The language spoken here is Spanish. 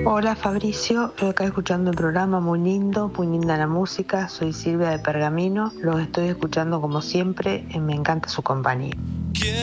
Hola Fabricio, estoy acá escuchando el programa, muy lindo, muy linda la música. Soy Silvia de Pergamino, los estoy escuchando como siempre, me encanta su compañía.